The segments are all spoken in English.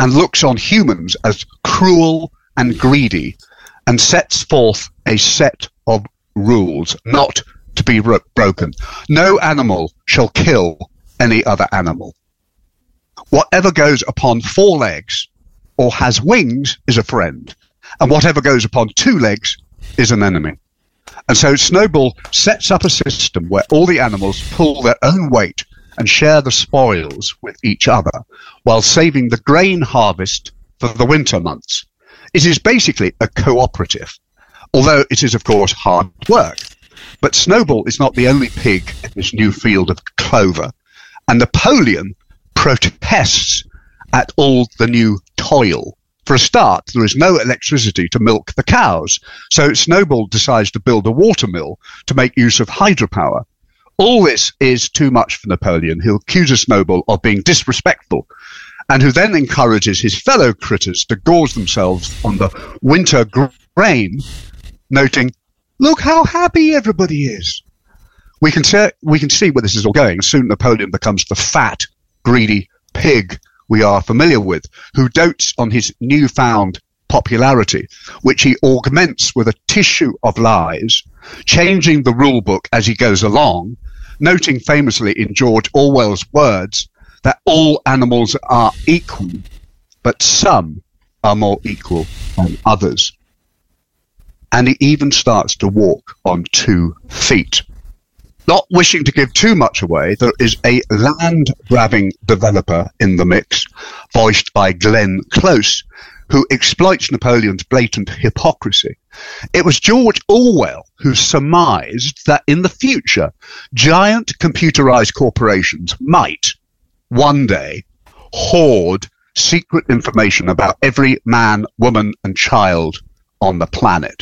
and looks on humans as cruel and greedy, and sets forth a set of rules not to be broken. No animal shall kill any other animal. Whatever goes upon 4 legs or has wings is a friend, and whatever goes upon 2 legs is an enemy. And so Snowball sets up a system where all the animals pull their own weight and share the spoils with each other, while saving the grain harvest for the winter months. It is basically a cooperative, although it is, of course, hard work. But Snowball is not the only pig in this new field of clover, and Napoleon protests at all the new toil. For a start, there is no electricity to milk the cows, so Snowball decides to build a water mill to make use of hydropower. All this is too much for Napoleon, who accuses Snowball of being disrespectful, and who then encourages his fellow critters to gorge themselves on the winter grain, noting, "Look how happy everybody is." We can see where this is all going. Soon Napoleon becomes the fat, greedy pig we are familiar with, who dotes on his newfound popularity, which he augments with a tissue of lies, changing the rule book as he goes along, noting famously in George Orwell's words that all animals are equal, but some are more equal than others. And he even starts to walk on 2 feet. Not wishing to give too much away, there is a land-grabbing developer in the mix, voiced by Glenn Close, who exploits Napoleon's blatant hypocrisy. It was George Orwell who surmised that in the future, giant computerized corporations might, one day, hoard secret information about every man, woman, and child on the planet.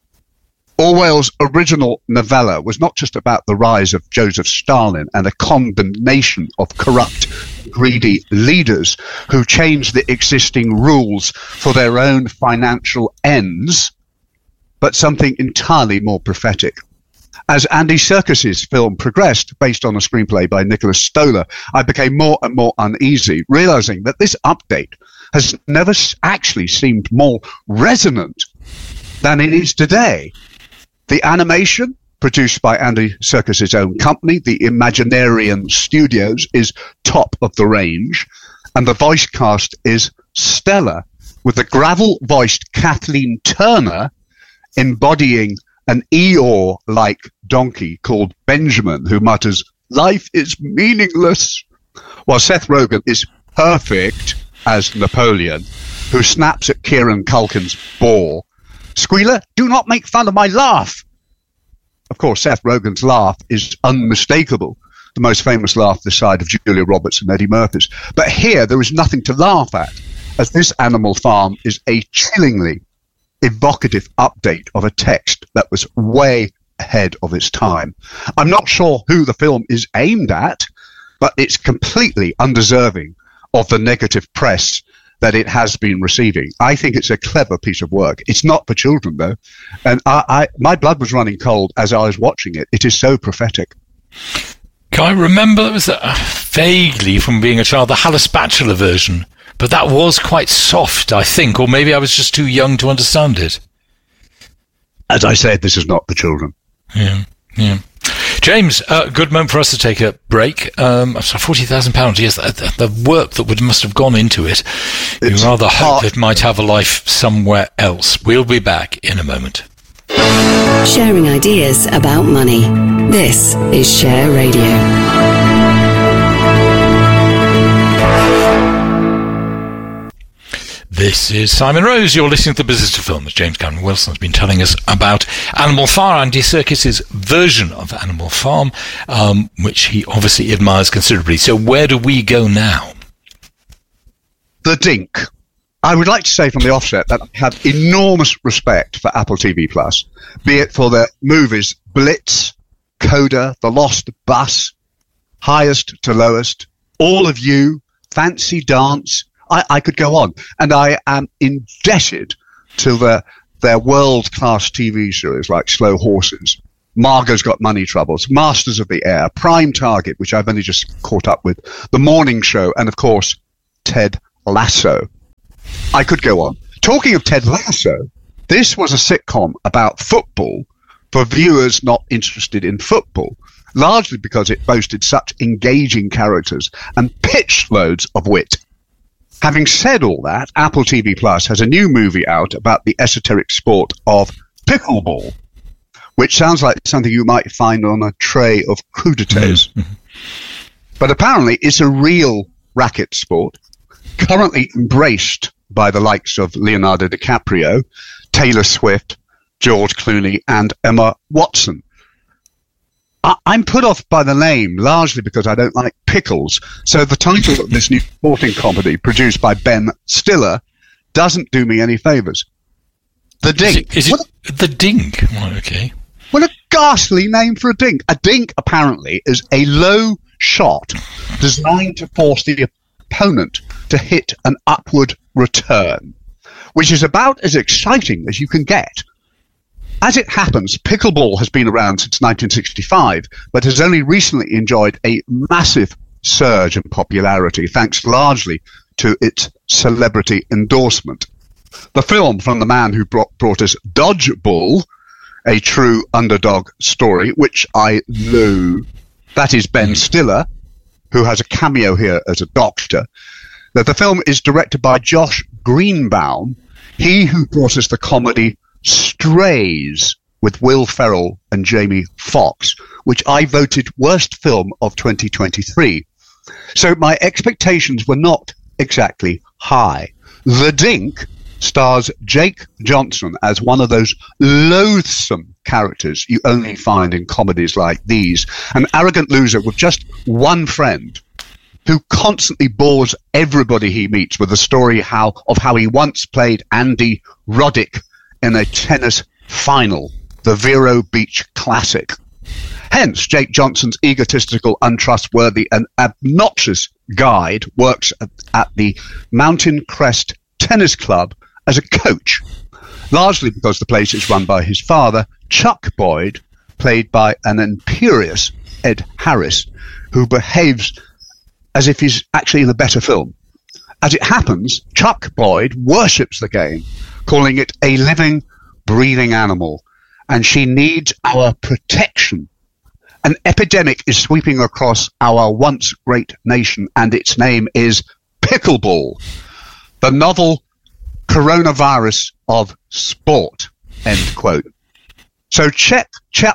Orwell's original novella was not just about the rise of Joseph Stalin and a condemnation of corrupt, greedy leaders who changed the existing rules for their own financial ends, but something entirely more prophetic. As Andy Serkis's film progressed, based on a screenplay by Nicholas Stoller, I became more and more uneasy, realizing that this update has never actually seemed more resonant than it is today. The animation, produced by Andy Serkis's own company, the Imaginarium Studios, is top of the range, and the voice cast is stellar, with the gravel-voiced Kathleen Turner embodying an Eeyore-like donkey called Benjamin, who mutters, "Life is meaningless," while Seth Rogen is perfect as Napoleon, who snaps at Kieran Culkin's boar. "Squealer, do not make fun of my laugh." Of course, Seth Rogen's laugh is unmistakable, the most famous laugh this side of Julia Roberts and Eddie Murphy's. But here, there is nothing to laugh at, as this Animal Farm is a chillingly evocative update of a text that was way ahead of its time. I'm not sure who the film is aimed at, but it's completely undeserving of the negative press that it has been receiving. I think it's a clever piece of work. It's not for children, though. And my blood was running cold as I was watching it. It is so prophetic. Can I remember there was vaguely from being a child, the Hallis Bachelor version, but that was quite soft, I think, or maybe I was just too young to understand it. As I said, this is not for children. Yeah. James, good moment for us to take a break. £40,000, yes, the work that must have gone into it. You rather hope it might have a life somewhere else. We'll be back in a moment. Sharing ideas about money. This is Share Radio. This is Simon Rose. You're listening to The Business of Film, as James Cameron Wilson has been telling us about Animal Farm, Andy Serkis's version of Animal Farm, which he obviously admires considerably. So where do we go now? The Dink. I would like to say from the offset that I have enormous respect for Apple TV+, be it for their movies Blitz, Coda, The Lost Bus, Highest to Lowest, All of You, Fancy Dance. I could go on, and I am indebted to their world-class TV series like Slow Horses, Margot's Got Money Troubles, Masters of the Air, Prime Target, which I've only just caught up with, The Morning Show, and of course, Ted Lasso. I could go on. Talking of Ted Lasso, this was a sitcom about football for viewers not interested in football, largely because it boasted such engaging characters and pitched loads of wit. Having said all that, Apple TV Plus has a new movie out about the esoteric sport of pickleball, which sounds like something you might find on a tray of crudités. But apparently it's a real racket sport, currently embraced by the likes of Leonardo DiCaprio, Taylor Swift, George Clooney, and Emma Watson. I'm put off by the name, largely because I don't like pickles. So the title of this new sporting comedy, produced by Ben Stiller, doesn't do me any favours. The Dink. Is it The Dink? Right, okay. What a ghastly name for a dink. A dink, apparently, is a low shot designed to force the opponent to hit an upward return, which is about as exciting as you can get. As it happens, pickleball has been around since 1965, but has only recently enjoyed a massive surge in popularity, thanks largely to its celebrity endorsement. The film from the man who brought us Dodgeball, a true underdog story, which I loathe. That is Ben Stiller, who has a cameo here as a doctor. That the film is directed by Josh Greenbaum, he who brought us the comedy Strays with Will Ferrell and Jamie Foxx, which I voted worst film of 2023. So my expectations were not exactly high. The Dink stars Jake Johnson as one of those loathsome characters you only find in comedies like these, an arrogant loser with just one friend who constantly bores everybody he meets with the story of how he once played Andy Roddick in a tennis final, the Vero Beach Classic. Hence, Jake Johnson's egotistical, untrustworthy, and obnoxious guide works at the Mountain Crest Tennis Club as a coach, largely because the place is run by his father, Chuck Boyd, played by an imperious Ed Harris, who behaves as if he's actually in a better film. As it happens, Chuck Boyd worships the game, calling it a living, breathing animal, and she needs our protection. An epidemic is sweeping across our once great nation, and its name is pickleball, the novel coronavirus of sport, end quote. So Chuck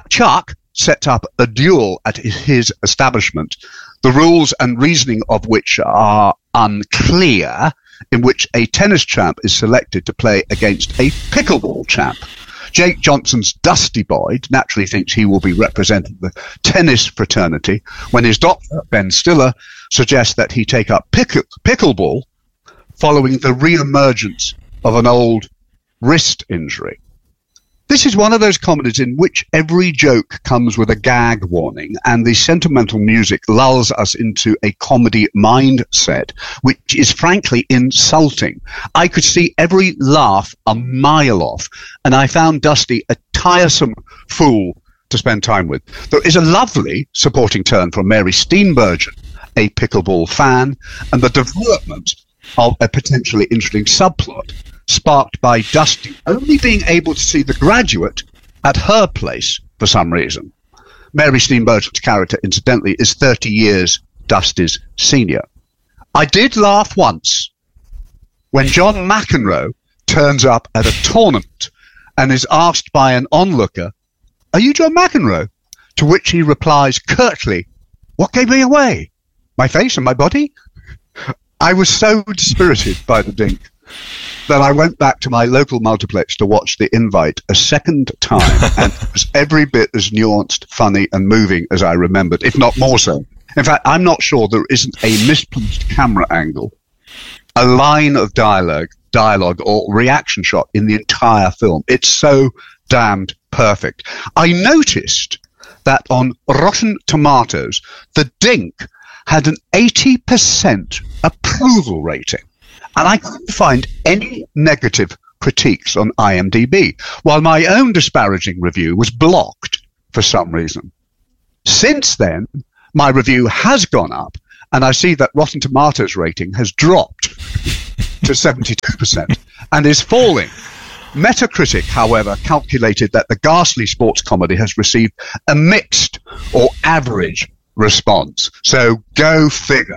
sets up a duel at his establishment, the rules and reasoning of which are unclear, in which a tennis champ is selected to play against a pickleball champ. Jake Johnson's Dusty Boyd naturally thinks he will be representing the tennis fraternity when his doctor, Ben Stiller, suggests that he take up pickleball following the re-emergence of an old wrist injury. This is one of those comedies in which every joke comes with a gag warning, and the sentimental music lulls us into a comedy mindset, which is frankly insulting. I could see every laugh a mile off, and I found Dusty a tiresome fool to spend time with. There is a lovely supporting turn from Mary Steenburgen, a pickleball fan, and the development of a potentially interesting subplot sparked by Dusty only being able to see The Graduate at her place for some reason. Mary Steenburgen's character, incidentally, is 30 years Dusty's senior. I did laugh once when John McEnroe turns up at a tournament and is asked by an onlooker, "Are you John McEnroe?" To which he replies curtly, "What gave me away? My face and my body?" I was so dispirited by The Dink that I went back to my local multiplex to watch The Invite a second time, and it was every bit as nuanced, funny, and moving as I remembered, if not more so. In fact, I'm not sure there isn't a misplaced camera angle, a line of dialogue or reaction shot in the entire film. It's so damned perfect. I noticed that on Rotten Tomatoes, The Dink had an 80% approval rating. And I couldn't find any negative critiques on IMDb, while my own disparaging review was blocked for some reason. Since then, my review has gone up, and I see that Rotten Tomatoes rating has dropped. to 72% and is falling. Metacritic, however, calculated that the ghastly sports comedy has received a mixed or average response. So go figure.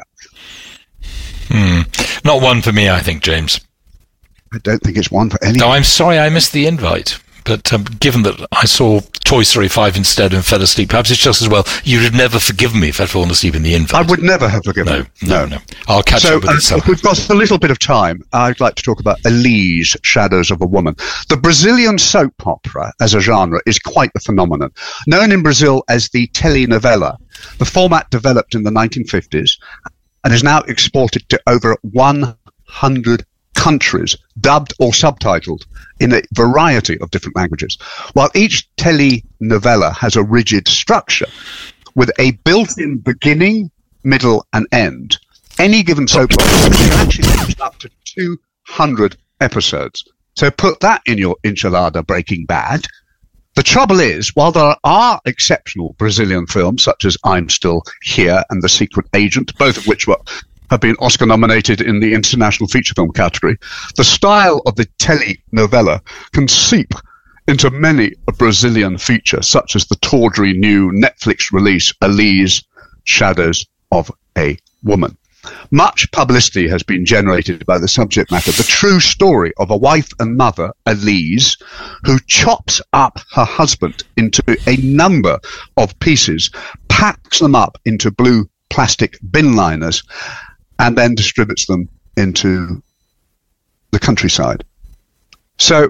Not one for me, I think, James. I don't think it's one for anyone. No, I'm sorry I missed the invite. But given that I saw Toy Story 5 instead and fell asleep, perhaps it's just as well you'd have never forgiven me if I'd fallen asleep in the invite. I would never have forgiven you. No. I'll catch up with it. If we've got a little bit of time, I'd like to talk about Elise, Shadows of a Woman. The Brazilian soap opera as a genre is quite the phenomenon. Known in Brazil as the telenovela, the format developed in the 1950s and is now exported to over 100 countries, dubbed or subtitled in a variety of different languages. While each telenovela has a rigid structure with a built-in beginning, middle and end, any given soap opera can actually reach up to 200 episodes. So put that in your enchilada Breaking Bad. The trouble is, while there are exceptional Brazilian films such as I'm Still Here and The Secret Agent, both of which have been Oscar nominated in the international feature film category, the style of the telenovela can seep into many a Brazilian feature, such as the tawdry new Netflix release, Elise, Shadows of a Woman. Much publicity has been generated by the subject matter, the true story of a wife and mother, Elise, who chops up her husband into a number of pieces, packs them up into blue plastic bin liners, and then distributes them into the countryside. So,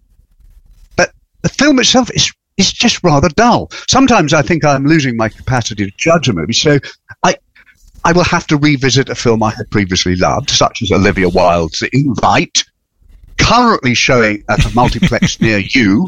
but the film itself is just rather dull. Sometimes I think I'm losing my capacity to judge a movie, so I will have to revisit a film I had previously loved, such as Olivia Wilde's The Invite, currently showing at a multiplex near you,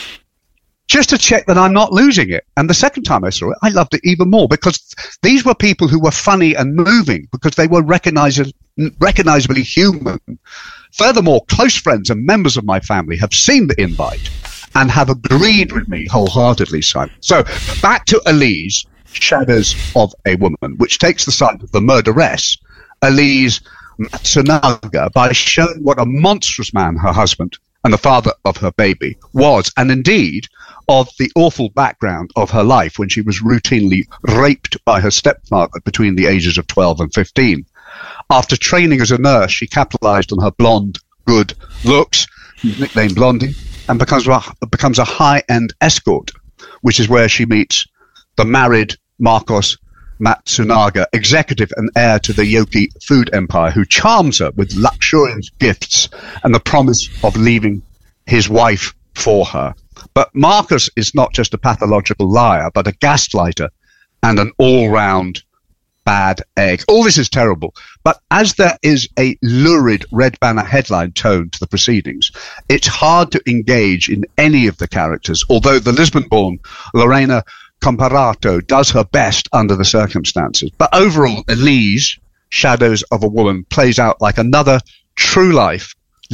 just to check that I'm not losing it. And the second time I saw it, I loved it even more, because these were people who were funny and moving, because they were recognizably human. Furthermore, close friends and members of my family have seen The Invite and have agreed with me wholeheartedly, Simon. So, back to Elise, Shadows of a Woman, which takes the side of the murderess, Elise Matsunaga, by showing what a monstrous man her husband and the father of her baby was, and indeed of the awful background of her life when she was routinely raped by her stepfather between the ages of 12 and 15. After training as a nurse, she capitalized on her blonde, good looks, nicknamed Blondie, and becomes a high-end escort, which is where she meets the married Marcos Matsunaga, executive and heir to the Yoki food empire, who charms her with luxurious gifts and the promise of leaving his wife for her. But Marcos is not just a pathological liar, but a gaslighter and an all-round bad egg. All this is terrible, but as there is a lurid red banner headline tone to the proceedings, it's hard to engage in any of the characters, although the Lisbon-born Lorena Comparato does her best under the circumstances. But overall, Elise, Shadows of a Woman, plays out like another true-life,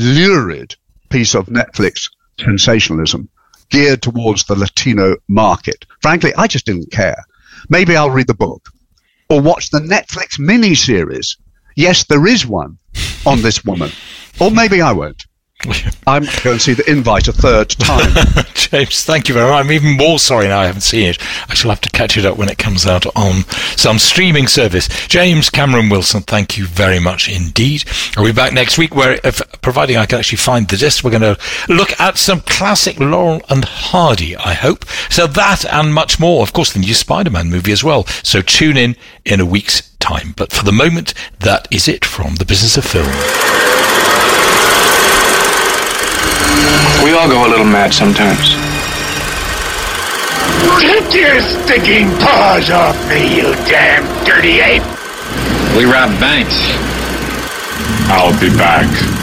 lurid piece of Netflix sensationalism geared towards the Latino market. Frankly, I just didn't care. Maybe I'll read the book or watch the Netflix mini-series. Yes, there is one on this woman. Or maybe I won't. I'm going to see The Invite a third time. James, thank you very much. I'm even more sorry now I haven't seen it. I shall have to catch it up when it comes out on some streaming service. James Cameron Wilson, thank you very much indeed. I'll be back next week where, providing I can actually find the disc, we're going to look at some classic Laurel and Hardy, I hope. So that and much more. Of course, the new Spider-Man movie as well. So tune in a week's time. But for the moment, that is it from the Business of Film. We all go a little mad sometimes. Take your stinking paws off me, you damn dirty ape! We rob banks. I'll be back.